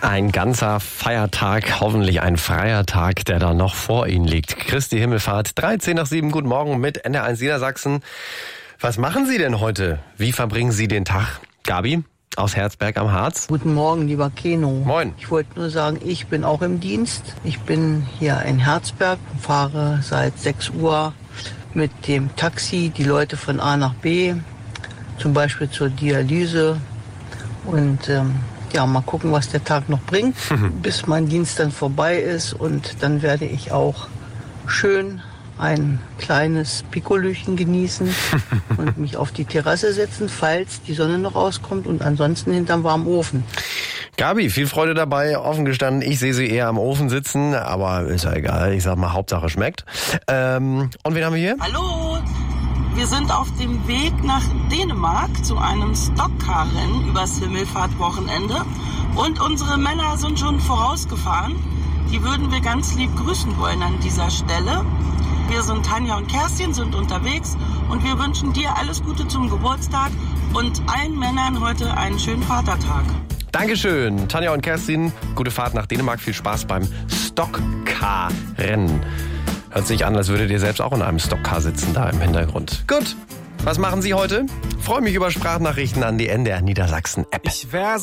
Ein ganzer Feiertag, hoffentlich ein freier Tag, der da noch vor Ihnen liegt. Christi Himmelfahrt, 13:07, guten Morgen mit NDR1 Niedersachsen. Was machen Sie denn heute? Wie verbringen Sie den Tag? Gabi aus Herzberg am Harz. Guten Morgen, lieber Keno. Moin. Ich wollte nur sagen, ich bin auch im Dienst. Ich bin hier in Herzberg und fahre seit 6 Uhr mit dem Taxi die Leute von A nach B, zum Beispiel zur Dialyse. Und mal gucken, was der Tag noch bringt, bis mein Dienst dann vorbei ist. Und dann werde ich auch schön ein kleines Pikolöchen genießen und mich auf die Terrasse setzen, falls die Sonne noch rauskommt, und ansonsten hinterm warmen Ofen. Gabi, viel Freude dabei. Offen gestanden, ich sehe Sie eher am Ofen sitzen, aber ist ja egal. Ich sag mal, Hauptsache schmeckt. Und wen haben wir hier? Hallo, wir sind auf dem Weg nach Dänemark zu einem Stockcar-Rennen übers Himmelfahrtwochenende. Und unsere Männer sind schon vorausgefahren. Die würden wir ganz lieb grüßen wollen an dieser Stelle. Wir sind Tanja und Kerstin, sind unterwegs und wir wünschen dir alles Gute zum Geburtstag und allen Männern heute einen schönen Vatertag. Dankeschön, Tanja und Kerstin. Gute Fahrt nach Dänemark. Viel Spaß beim Stockcar-Rennen. Hört sich an, als würdet ihr selbst auch in einem Stockcar sitzen, da im Hintergrund. Gut, was machen Sie heute? Freue mich über Sprachnachrichten an die NDR Niedersachsen App.